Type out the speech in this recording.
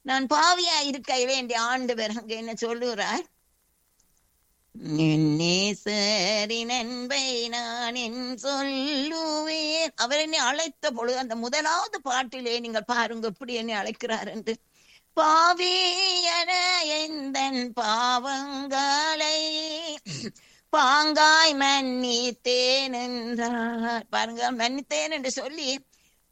நான் பாவியா இருக்கையிலே என் ஆண்டவர் அங்க என்ன சொல்லுகிறார், என் நேசரின் அன்பை நான் என் சொல்லுவேன். அவர் என்னை அழைத்த பொழுது அந்த முதலாவது பாட்டிலே நீங்கள் பாருங்க எப்படி என்னை அழைக்கிறார் என்று. பாவியன எந்தன் பாவங்களை பாங்காய் மன்னித்தேன் என்றார். பாருங்க, மன்னித்தேன் என்று சொல்லி